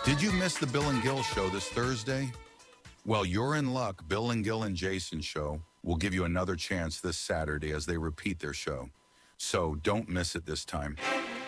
Did you miss the Bill and Gil show this Thursday? Well, you're in luck. Bill and Gil and Jason show will give you another chance this Saturday as they repeat their show. So don't miss it this time.